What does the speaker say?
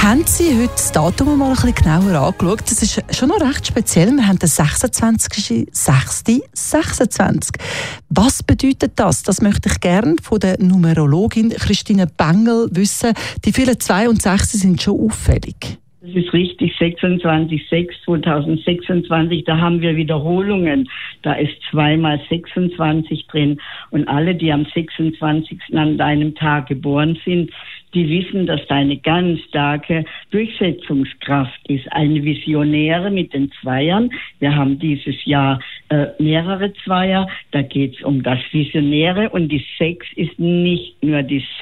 Haben Sie heute das Datum mal ein bisschen genauer angeschaut? Das ist schon noch recht speziell. Wir haben den 26.06.26. Was bedeutet das? Das möchte ich gerne von der Numerologin Christine Bengel wissen. Die vielen 2 und 6 sind schon auffällig. Das ist richtig, 26.06.2026, da haben wir Wiederholungen. Da ist 2 mal 26 drin. Und alle, die am 26. an deinem Tag geboren sind, die wissen, dass da eine ganz starke Durchsetzungskraft ist. Eine Visionäre mit den Zweiern. Wir haben dieses Jahr mehrere Zweier. Da geht es um das Visionäre. Und die 6 ist nicht nur die